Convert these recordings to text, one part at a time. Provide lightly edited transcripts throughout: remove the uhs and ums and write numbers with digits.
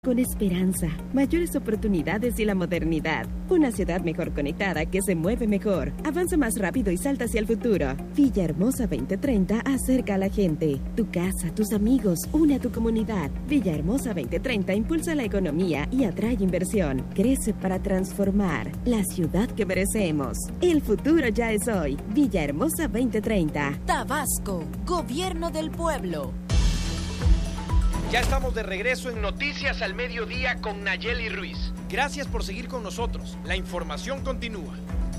Con esperanza, mayores oportunidades y la modernidad. Una ciudad mejor conectada que se mueve mejor, avanza más rápido y salta hacia el futuro. Villahermosa 2030 acerca a la gente. Tu casa, tus amigos, une a tu comunidad. Villahermosa 2030 impulsa la economía y atrae inversión. Crece para transformar la ciudad que merecemos. El futuro ya es hoy. Villahermosa 2030. Tabasco, Gobierno del Pueblo. Ya estamos de regreso en Noticias al Mediodía con Nayeli Ruiz. Gracias por seguir con nosotros. La información continúa.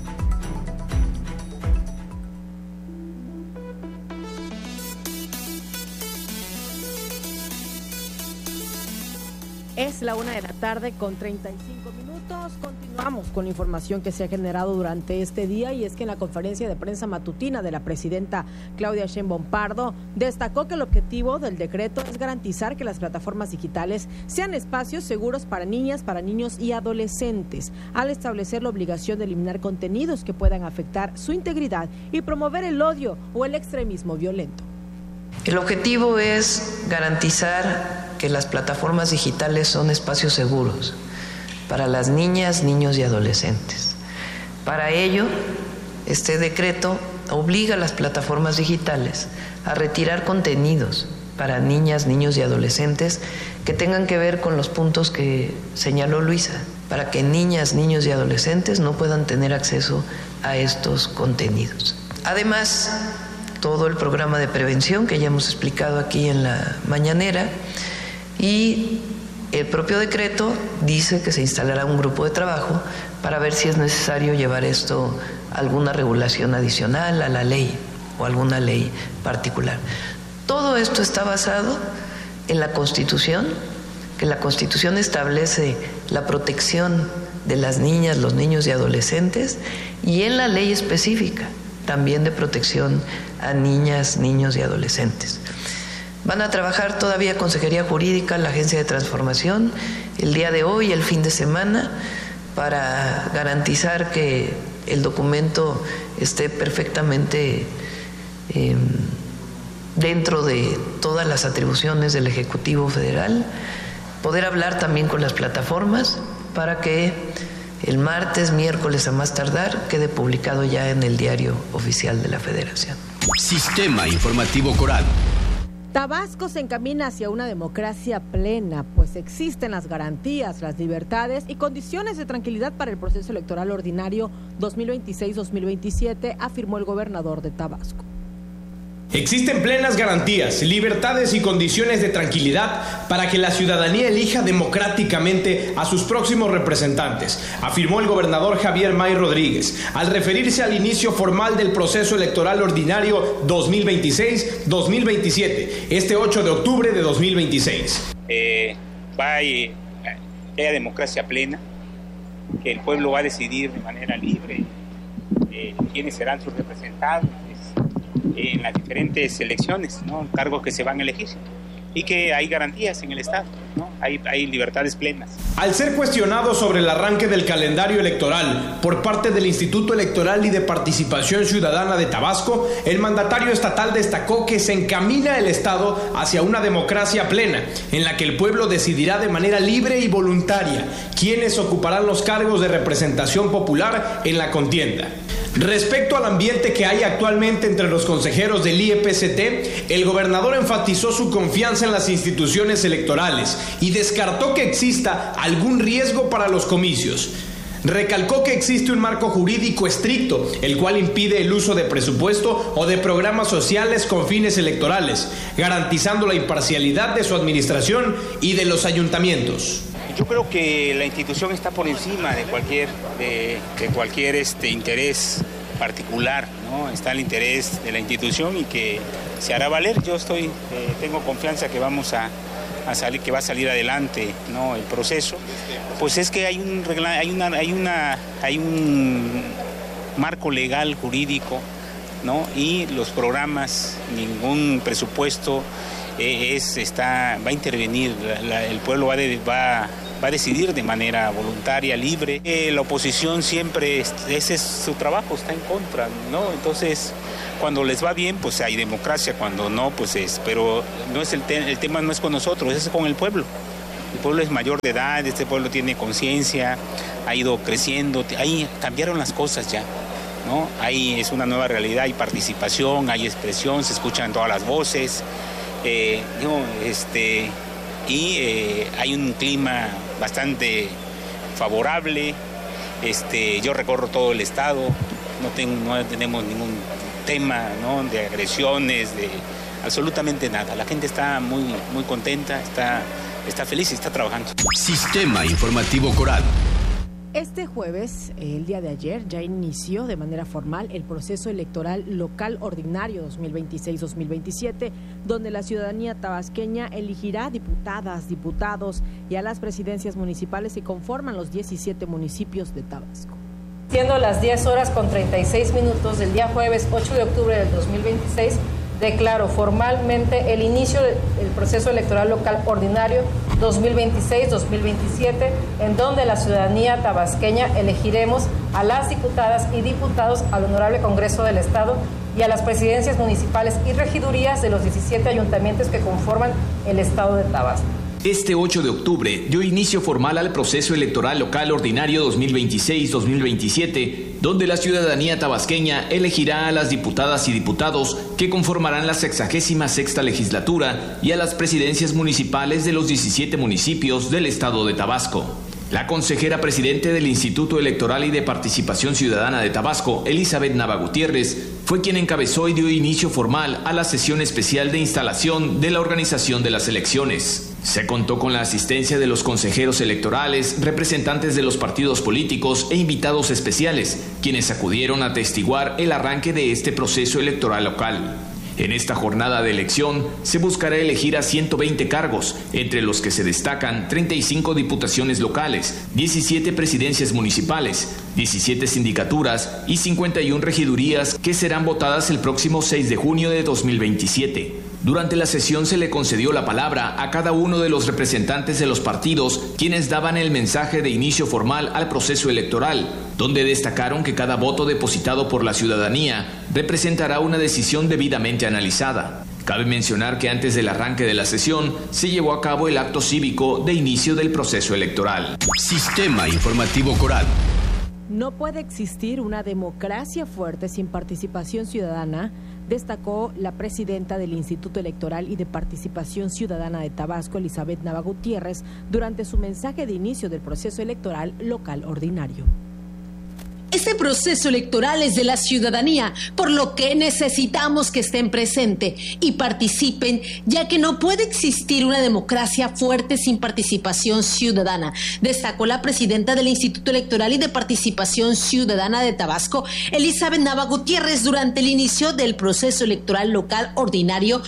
Es la 1:00 p.m. con 35 minutos. Continuamos con la información que se ha generado durante este día, y es que en la conferencia de prensa matutina de la presidenta Claudia Sheinbaum Pardo destacó que el objetivo del decreto es garantizar que las plataformas digitales sean espacios seguros para niñas, para niños y adolescentes, al establecer la obligación de eliminar contenidos que puedan afectar su integridad y promover el odio o el extremismo violento. El objetivo es garantizar que las plataformas digitales son espacios seguros para las niñas, niños y adolescentes. Para ello, este decreto obliga a las plataformas digitales a retirar contenidos para niñas, niños y adolescentes que tengan que ver con los puntos que señaló Luisa, para que niñas, niños y adolescentes no puedan tener acceso a estos contenidos. Además, todo el programa de prevención que ya hemos explicado aquí en la mañanera, y el propio decreto dice que se instalará un grupo de trabajo para ver si es necesario llevar esto a alguna regulación adicional a la ley o alguna ley particular. Todo esto está basado en la Constitución, que la Constitución establece la protección de las niñas, los niños y adolescentes, y en la ley específica también de protección a niñas, niños y adolescentes. Van a trabajar todavía Consejería Jurídica, la Agencia de Transformación, el día de hoy, el fin de semana, para garantizar que el documento esté perfectamente dentro de todas las atribuciones del Ejecutivo Federal, poder hablar también con las plataformas para que el martes, miércoles a más tardar, quede publicado ya en el Diario Oficial de la Federación. Sistema Informativo Coral. Tabasco se encamina hacia una democracia plena, pues existen las garantías, las libertades y condiciones de tranquilidad para el proceso electoral ordinario 2026-2027, afirmó el gobernador de Tabasco. Existen plenas garantías, libertades y condiciones de tranquilidad para que la ciudadanía elija democráticamente a sus próximos representantes, afirmó el gobernador Javier May Rodríguez, al referirse al inicio formal del proceso electoral ordinario 2026-2027, este 8 de octubre de 2026. Haya democracia plena, que el pueblo va a decidir de manera libre quiénes serán sus representantes en las diferentes elecciones, ¿no? Cargos que se van a elegir, y que hay garantías en el Estado, ¿no? Hay libertades plenas. Al ser cuestionado sobre el arranque del calendario electoral por parte del Instituto Electoral y de Participación Ciudadana de Tabasco, el mandatario estatal destacó que se encamina el Estado hacia una democracia plena, en la que el pueblo decidirá de manera libre y voluntaria quiénes ocuparán los cargos de representación popular en la contienda. Respecto al ambiente que hay actualmente entre los consejeros del IEPCT, el gobernador enfatizó su confianza en las instituciones electorales y descartó que exista algún riesgo para los comicios. Recalcó que existe un marco jurídico estricto, el cual impide el uso de presupuesto o de programas sociales con fines electorales, garantizando la imparcialidad de su administración y de los ayuntamientos. Yo creo que la institución está por encima de cualquier interés particular, ¿no? Está el interés de la institución y que se hará valer. Yo tengo confianza que vamos a salir, que va a salir adelante, ¿no? El proceso. Pues es que hay un marco legal, jurídico, ¿no? Y los programas, ningún presupuesto va a intervenir. El pueblo va a decidir de manera voluntaria, libre. La oposición siempre, ese es su trabajo, está en contra, ¿no? Entonces, cuando les va bien, pues hay democracia, cuando no, pues pero no es el tema no es con nosotros, es con el pueblo. pueblo es mayor de edad, este pueblo tiene conciencia, ha ido creciendo, ahí cambiaron las cosas ya, ¿no? Ahí es una nueva realidad, hay participación, hay expresión, se escuchan todas las voces, hay un clima bastante favorable. Yo recorro todo el estado, no tenemos ningún tema, ¿no?, de agresiones, de absolutamente nada. La gente está muy, muy contenta, está feliz y está trabajando. Sistema Informativo Coral. Este jueves, el día de ayer, ya inició de manera formal el proceso electoral local ordinario 2026-2027, donde la ciudadanía tabasqueña elegirá diputadas, diputados y a las presidencias municipales que conforman los 17 municipios de Tabasco. Siendo las 10:36 del día jueves 8 de octubre del 2026, declaro formalmente el inicio del proceso electoral local ordinario 2026-2027, en donde la ciudadanía tabasqueña elegiremos a las diputadas y diputados al Honorable Congreso del Estado y a las presidencias municipales y regidurías de los 17 ayuntamientos que conforman el Estado de Tabasco. Este 8 de octubre dio inicio formal al proceso electoral local ordinario 2026-2027, donde la ciudadanía tabasqueña elegirá a las diputadas y diputados que conformarán la 66ª legislatura y a las presidencias municipales de los 17 municipios del estado de Tabasco. La consejera presidente del Instituto Electoral y de Participación Ciudadana de Tabasco, Elizabeth Nava Gutiérrez, fue quien encabezó y dio inicio formal a la sesión especial de instalación de la organización de las elecciones. Se contó con la asistencia de los consejeros electorales, representantes de los partidos políticos e invitados especiales, quienes acudieron a atestiguar el arranque de este proceso electoral local. En esta jornada de elección se buscará elegir a 120 cargos, entre los que se destacan 35 diputaciones locales, 17 presidencias municipales, 17 sindicaturas y 51 regidurías que serán votadas el próximo 6 de junio de 2027. Durante la sesión se le concedió la palabra a cada uno de los representantes de los partidos, quienes daban el mensaje de inicio formal al proceso electoral, donde destacaron que cada voto depositado por la ciudadanía representará una decisión debidamente analizada. Cabe mencionar que antes del arranque de la sesión se llevó a cabo el acto cívico de inicio del proceso electoral. Sistema Informativo Coral. No puede existir una democracia fuerte sin participación ciudadana, destacó la presidenta del Instituto Electoral y de Participación Ciudadana de Tabasco, Elizabeth Nava Gutiérrez, durante su mensaje de inicio del proceso electoral local ordinario. Este proceso electoral es de la ciudadanía, por lo que necesitamos que estén presentes y participen, ya que no puede existir una democracia fuerte sin participación ciudadana, destacó la presidenta del Instituto Electoral y de Participación Ciudadana de Tabasco, Elizabeth Nava Gutiérrez, durante el inicio del proceso electoral local ordinario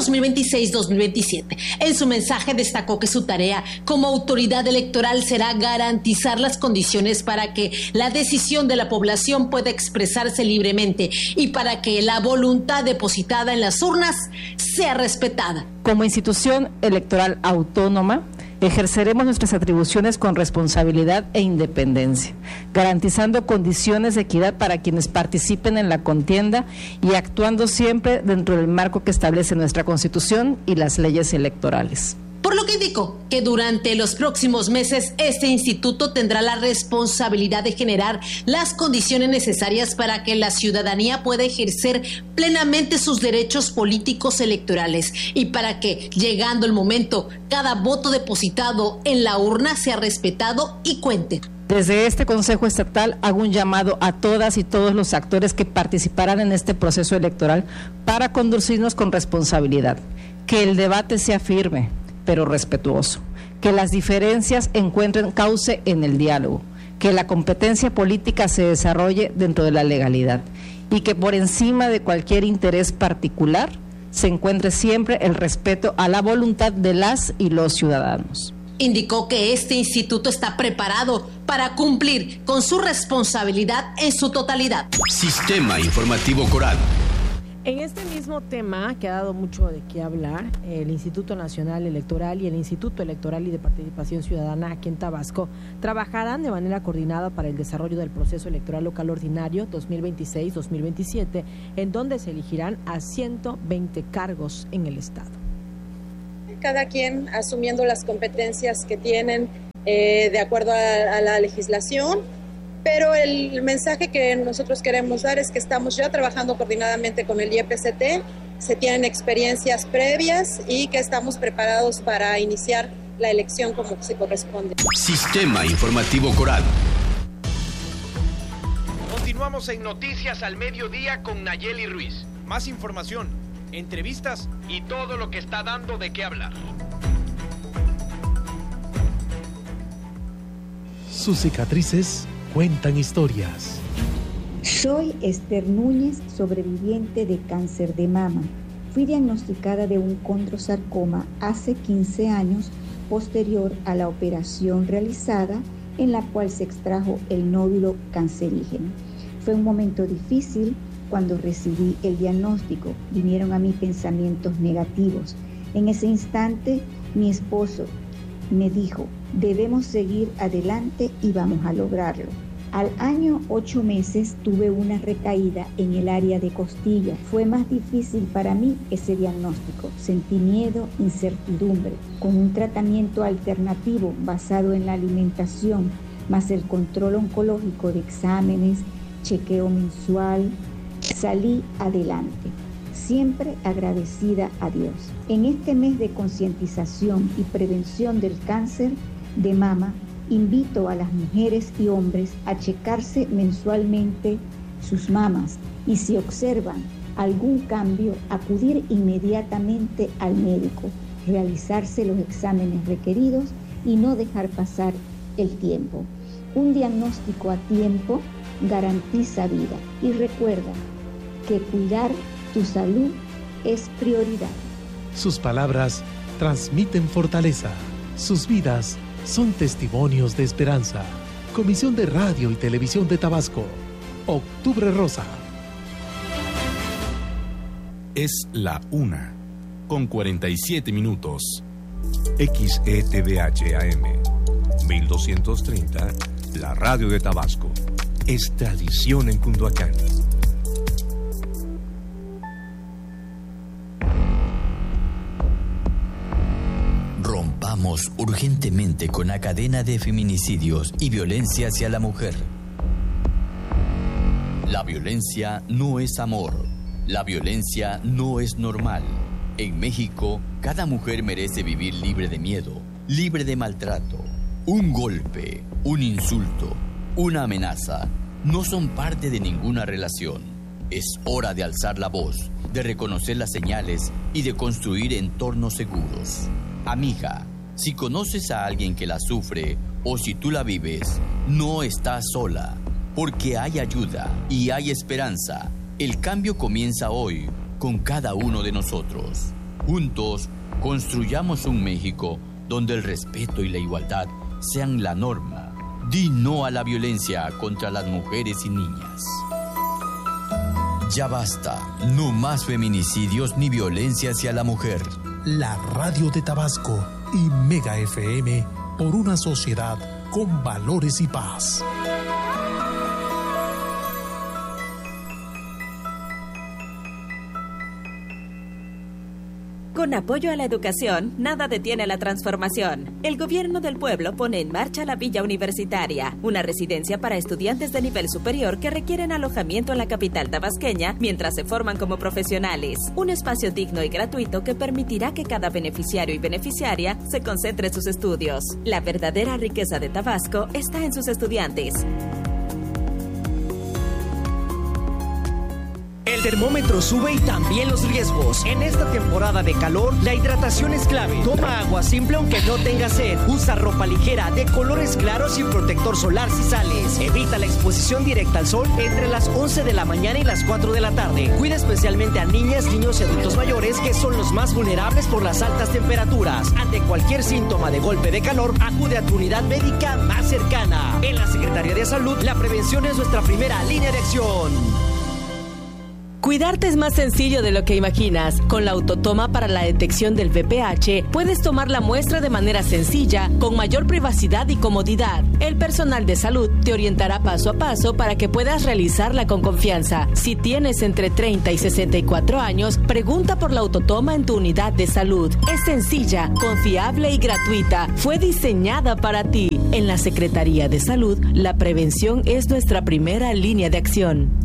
2026-2027. En su mensaje destacó que su tarea como autoridad electoral será garantizar las condiciones para que la decisión de la población pueda expresarse libremente y para que la voluntad depositada en las urnas sea respetada. Como institución electoral autónoma, ejerceremos nuestras atribuciones con responsabilidad e independencia, garantizando condiciones de equidad para quienes participen en la contienda y actuando siempre dentro del marco que establece nuestra Constitución y las leyes electorales. Por lo que indicó que durante los próximos meses este instituto tendrá la responsabilidad de generar las condiciones necesarias para que la ciudadanía pueda ejercer plenamente sus derechos políticos electorales y para que, llegando el momento, cada voto depositado en la urna sea respetado y cuente. Desde este Consejo Estatal hago un llamado a todas y todos los actores que participarán en este proceso electoral para conducirnos con responsabilidad, que el debate sea firme pero respetuoso, que las diferencias encuentren cauce en el diálogo, que la competencia política se desarrolle dentro de la legalidad y que por encima de cualquier interés particular se encuentre siempre el respeto a la voluntad de las y los ciudadanos. Indicó que este instituto está preparado para cumplir con su responsabilidad en su totalidad. Sistema Informativo Coral. En este mismo tema, que ha dado mucho de qué hablar, el Instituto Nacional Electoral y el Instituto Electoral y de Participación Ciudadana aquí en Tabasco trabajarán de manera coordinada para el desarrollo del proceso electoral local ordinario 2026-2027, en donde se elegirán a 120 cargos en el Estado. cada quien asumiendo las competencias que tienen de acuerdo a la legislación, pero el mensaje que nosotros queremos dar es que estamos ya trabajando coordinadamente con el IEPCT, se tienen experiencias previas y que estamos preparados para iniciar la elección como se corresponde. Sistema Informativo Coral. Continuamos en Noticias al Mediodía con Nayeli Ruiz. Más información, entrevistas y todo lo que está dando de qué hablar. Sus cicatrices cuentan historias. Soy Esther Núñez, sobreviviente de cáncer de mama. Fui diagnosticada de un condrosarcoma hace 15 años, posterior a la operación realizada en la cual se extrajo el nódulo cancerígeno. Fue un momento difícil cuando recibí el diagnóstico. Vinieron a mí pensamientos negativos. En ese instante, mi esposo me dijo, debemos seguir adelante y vamos a lograrlo. Al año 8 meses tuve una recaída en el área de costilla. Fue más difícil para mí ese diagnóstico. Sentí miedo, incertidumbre. Con un tratamiento alternativo basado en la alimentación, más el control oncológico de exámenes, chequeo mensual, salí adelante. Siempre agradecida a Dios. En este mes de concientización y prevención del cáncer de mama, invito a las mujeres y hombres a checarse mensualmente sus mamas y si observan algún cambio, acudir inmediatamente al médico, realizarse los exámenes requeridos y no dejar pasar el tiempo. Un diagnóstico a tiempo garantiza vida y recuerda que cuidar tu salud es prioridad. Sus palabras transmiten fortaleza. Sus vidas son testimonios de esperanza. Comisión de Radio y Televisión de Tabasco. Octubre Rosa. Es la 1:47. XETVH AM 1230, la radio de Tabasco. Es tradición en Cunduacán. Rompamos urgentemente con la cadena de feminicidios y violencia hacia la mujer. La violencia no es amor. La violencia no es normal. En México, cada mujer merece vivir libre de miedo, libre de maltrato. Un golpe, un insulto, una amenaza no son parte de ninguna relación. Es hora de alzar la voz, de reconocer las señales y de construir entornos seguros. Amiga, si conoces a alguien que la sufre o si tú la vives, no estás sola, porque hay ayuda y hay esperanza. El cambio comienza hoy con cada uno de nosotros. Juntos, construyamos un México donde el respeto y la igualdad sean la norma. Di no a la violencia contra las mujeres y niñas. Ya basta, no más feminicidios ni violencia hacia la mujer. La radio de Tabasco y Mega FM por una sociedad con valores y paz. Con apoyo a la educación, nada detiene la transformación. El Gobierno del Pueblo pone en marcha la Villa Universitaria, una residencia para estudiantes de nivel superior que requieren alojamiento en la capital tabasqueña mientras se forman como profesionales. Un espacio digno y gratuito que permitirá que cada beneficiario y beneficiaria se concentre en sus estudios. La verdadera riqueza de Tabasco está en sus estudiantes. El termómetro sube y también los riesgos. En esta temporada de calor, la hidratación es clave. Toma agua simple aunque no tengas sed. Usa ropa ligera de colores claros y protector solar si sales. Evita la exposición directa al sol entre las 11 de la mañana y las 4 de la tarde. Cuida especialmente a niñas, niños y adultos mayores que son los más vulnerables por las altas temperaturas. Ante cualquier síntoma de golpe de calor, acude a tu unidad médica más cercana. En la Secretaría de Salud, la prevención es nuestra primera línea de acción. Cuidarte es más sencillo de lo que imaginas. Con la autotoma para la detección del VPH, puedes tomar la muestra de manera sencilla, con mayor privacidad y comodidad. El personal de salud te orientará paso a paso para que puedas realizarla con confianza. Si tienes entre 30 y 64 años, pregunta por la autotoma en tu unidad de salud. Es sencilla, confiable y gratuita. Fue diseñada para ti. En la Secretaría de Salud, la prevención es nuestra primera línea de acción.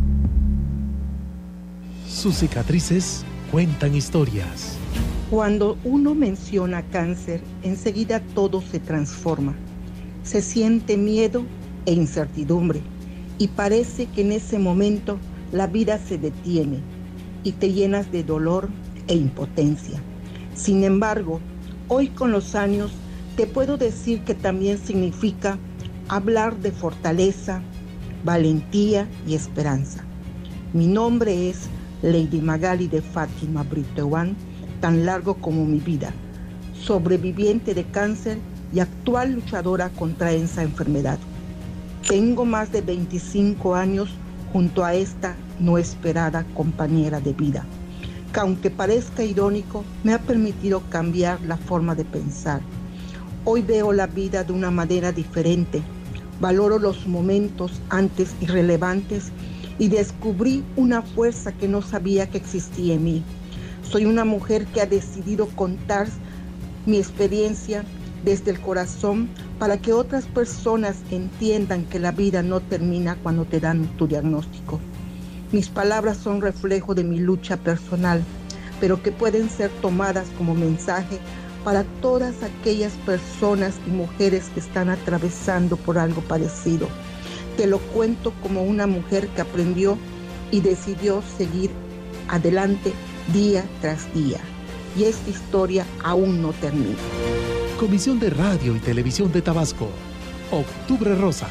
Sus cicatrices cuentan historias. Cuando uno menciona cáncer, enseguida todo se transforma. Se siente miedo e incertidumbre y parece que en ese momento la vida se detiene y te llenas de dolor e impotencia. Sin embargo, hoy con los años te puedo decir que también significa hablar de fortaleza, valentía y esperanza. Mi nombre es Lady Magali de Fátima Britowan, tan largo como mi vida, sobreviviente de cáncer y actual luchadora contra esa enfermedad. Tengo más de 25 años junto a esta no esperada compañera de vida, que aunque parezca irónico, me ha permitido cambiar la forma de pensar. Hoy veo la vida de una manera diferente, valoro los momentos antes irrelevantes y descubrí una fuerza que no sabía que existía en mí. Soy una mujer que ha decidido contar mi experiencia desde el corazón para que otras personas entiendan que la vida no termina cuando te dan tu diagnóstico. Mis palabras son reflejo de mi lucha personal, pero que pueden ser tomadas como mensaje para todas aquellas personas y mujeres que están atravesando por algo parecido. Te lo cuento como una mujer que aprendió y decidió seguir adelante día tras día. Y esta historia aún no termina. Comisión de Radio y Televisión de Tabasco. Octubre Rosa.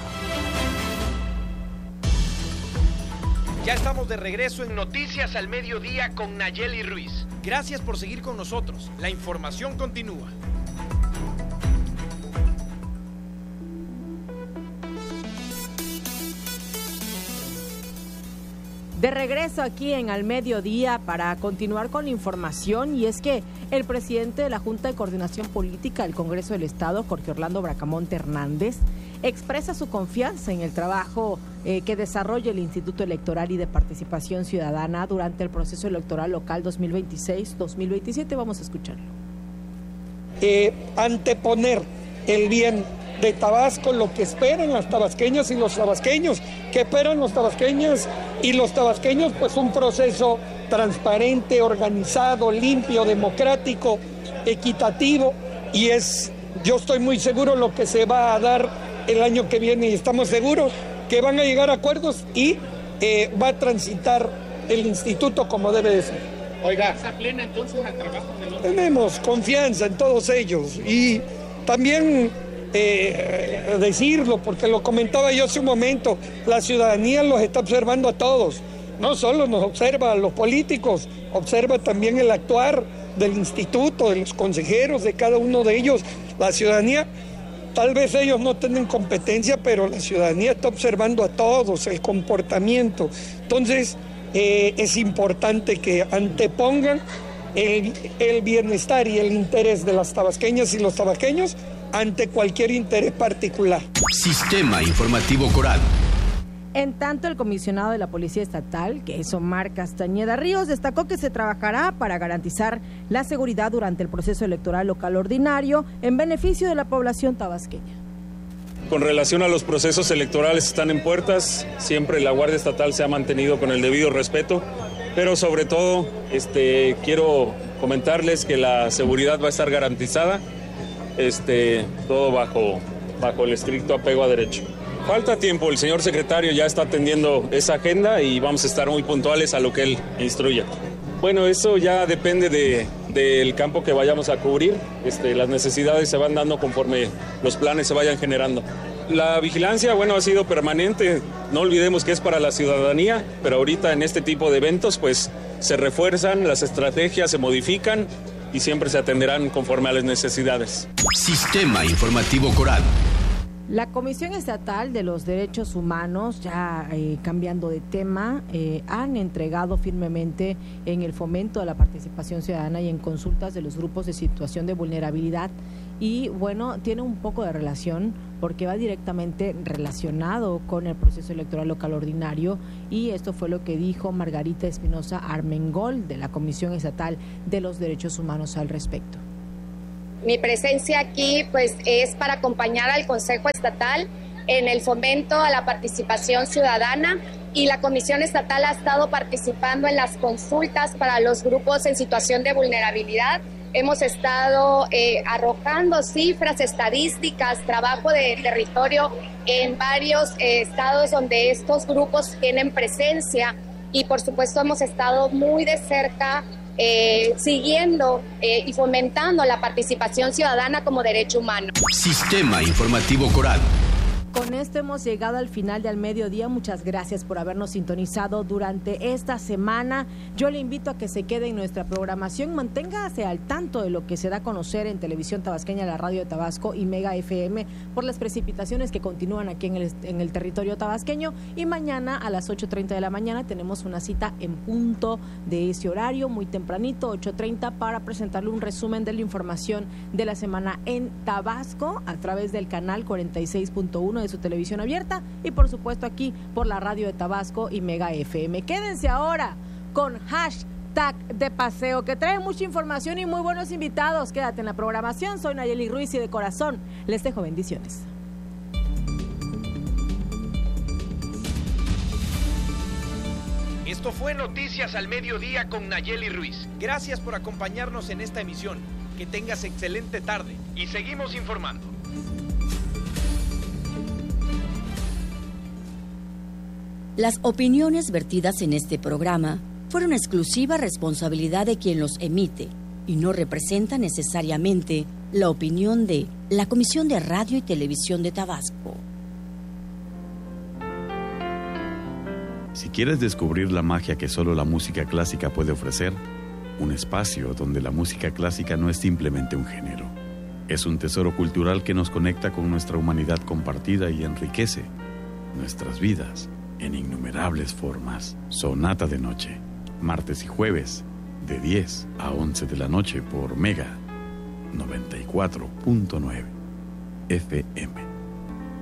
Ya estamos de regreso en Noticias al Mediodía con Nayeli Ruiz. Gracias por seguir con nosotros. La información continúa. De regreso aquí en Al Mediodía para continuar con la información, y es que el presidente de la Junta de Coordinación Política del Congreso del Estado, Jorge Orlando Bracamonte Hernández, expresa su confianza en el trabajo que desarrolla el Instituto Electoral y de Participación Ciudadana durante el proceso electoral local 2026-2027. Vamos a escucharlo. Anteponer el bien de Tabasco, lo que esperan las tabasqueñas y los tabasqueños, que esperan los tabasqueñas y los tabasqueños, pues un proceso transparente, organizado, limpio, democrático, equitativo, y yo estoy muy seguro lo que se va a dar el año que viene, y estamos seguros que van a llegar a acuerdos y va a transitar el instituto como debe de ser. Oiga, ¿se plena entonces al trabajo de los... Tenemos confianza en todos ellos, y también decirlo, porque lo comentaba yo hace un momento, la ciudadanía los está observando a todos, no solo nos observa a los políticos, observa también el actuar del instituto, de los consejeros, de cada uno de ellos. La ciudadanía, tal vez ellos no tienen competencia, pero la ciudadanía está observando a todos, el comportamiento. Entonces, es importante que antepongan el bienestar y el interés de las tabasqueñas y los tabasqueños ante cualquier interés particular. Sistema Informativo Coral. En tanto, el comisionado de la Policía Estatal, que es Omar Castañeda Ríos, destacó que se trabajará para garantizar la seguridad durante el proceso electoral local ordinario en beneficio de la población tabasqueña. Con relación a los procesos electorales están en puertas, siempre la Guardia Estatal se ha mantenido con el debido respeto, pero sobre todo quiero comentarles que la seguridad va a estar garantizada, todo bajo el estricto apego a derecho. Falta tiempo, el señor secretario ya está atendiendo esa agenda y vamos a estar muy puntuales a lo que él instruya. Bueno, eso ya depende del campo que vayamos a cubrir. Las necesidades se van dando conforme los planes se vayan generando. La vigilancia, ha sido permanente. No olvidemos que es para la ciudadanía, pero ahorita en este tipo de eventos, pues se refuerzan, las estrategias se modifican y siempre se atenderán conforme a las necesidades. Sistema Informativo Coral. La Comisión Estatal de los Derechos Humanos, ya cambiando de tema, han entregado firmemente en el fomento de la participación ciudadana y en consultas de los grupos de situación de vulnerabilidad. Y bueno, tiene un poco de relación porque va directamente relacionado con el proceso electoral local ordinario, y esto fue lo que dijo Margarita Espinosa Armengol de la Comisión Estatal de los Derechos Humanos al respecto. Mi presencia aquí pues es para acompañar al Consejo Estatal en el fomento a la participación ciudadana, y la Comisión Estatal ha estado participando en las consultas para los grupos en situación de vulnerabilidad. Hemos estado arrojando cifras, estadísticas, trabajo de territorio en varios estados donde estos grupos tienen presencia, y por supuesto hemos estado muy de cerca siguiendo y fomentando la participación ciudadana como derecho humano. Sistema Informativo Coral. Con esto hemos llegado al final de Al Mediodía. Muchas gracias por habernos sintonizado durante esta semana. Yo le invito a que se quede en nuestra programación, manténgase al tanto de lo que se da a conocer en Televisión Tabasqueña, la Radio de Tabasco y Mega FM por las precipitaciones que continúan aquí en el territorio tabasqueño, y mañana a las 8:30 de la mañana tenemos una cita en punto de ese horario, muy tempranito, 8:30, para presentarle un resumen de la información de la semana en Tabasco a través del canal 46.1 de su televisión abierta, y por supuesto aquí por la Radio de Tabasco y Mega FM. Quédense ahora con Hashtag de Paseo, que trae mucha información y muy buenos invitados. Quédate en la programación. Soy Nayeli Ruiz y de corazón les dejo bendiciones. Esto fue Noticias al Mediodía con Nayeli Ruiz. Gracias por acompañarnos en esta emisión. Que tengas excelente tarde y seguimos informando. Las opiniones vertidas en este programa fueron exclusiva responsabilidad de quien los emite y no representan necesariamente la opinión de la Comisión de Radio y Televisión de Tabasco. Si quieres descubrir la magia que solo la música clásica puede ofrecer, un espacio donde la música clásica no es simplemente un género. Es un tesoro cultural que nos conecta con nuestra humanidad compartida y enriquece nuestras vidas en innumerables formas. Sonata de Noche, martes y jueves, de 10 a 11 de la noche por Mega 94.9 FM.